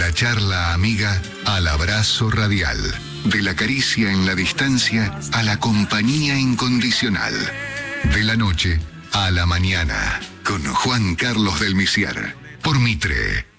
la charla amiga al abrazo radial. De la caricia en la distancia a la compañía incondicional. De la noche a la mañana. Con Juan Carlos del Misiar. Por Mitre.